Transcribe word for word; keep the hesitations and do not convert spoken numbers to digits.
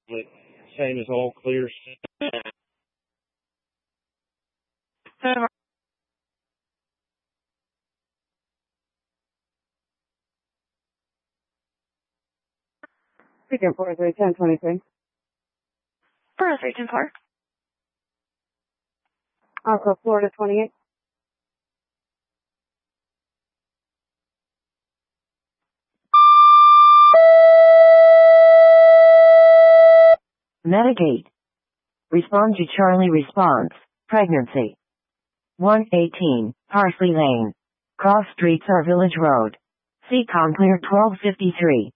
Same as all clear. Speaking four three ten twenty three. four three ten four. Also Florida twenty eight. Medigate. Respond to Charlie response. Pregnancy. one eighteen, Parsley Lane. Cross Streets or Village Road. C-Com clear twelve fifty-three.